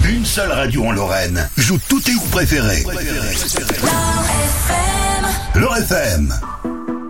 Une seule radio en Lorraine joue tous tes hits préférés. L'Or FM.